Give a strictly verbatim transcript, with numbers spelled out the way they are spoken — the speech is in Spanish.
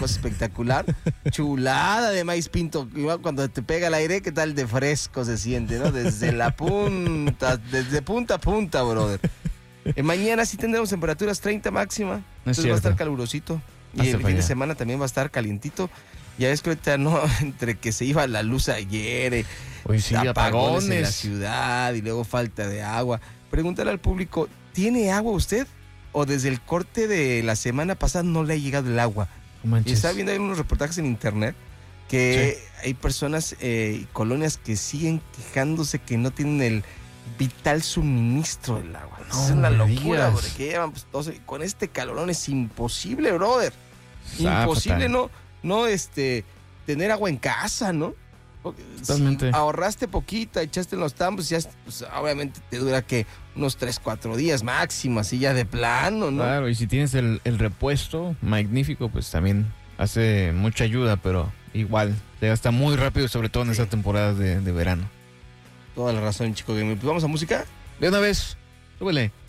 cosa espectacular. Chulada de maíz pinto. Igual cuando te pega el aire, ¿qué tal de fresco se siente, no? Desde la punta, desde punta a punta, brother. Eh, mañana sí tendremos temperaturas treinta máxima. Entonces va a estar calurosito. Y Hace el fin falla. de semana también va a estar calientito. Ya ves que ahorita no, entre que se iba la luz ayer, eh, Hoy sí, apagones apagones. en la ciudad y luego falta de agua. Pregúntale al público, ¿tiene agua usted? ¿O desde el corte de la semana pasada no le ha llegado el agua? No manches. Y estaba viendo ahí unos reportajes en internet que sí. Hay personas eh, y colonias que siguen quejándose que no tienen el vital suministro del agua. No, es una me locura, digas. porque llevan pues, doce con este calorón es imposible, brother. Ah, Imposible fatal. no, no este, tener agua en casa, ¿no? Porque Totalmente. Si ahorraste poquita, echaste en los tambos, ya pues, obviamente te dura que unos tres, cuatro días máximo, así ya de plano, ¿no? Claro, y si tienes el, el repuesto magnífico, pues también hace mucha ayuda, pero igual se gasta muy rápido, sobre todo en Sí. estas temporadas de, de verano. Toda la razón, chico. Pues vamos a música. De una vez, súbele.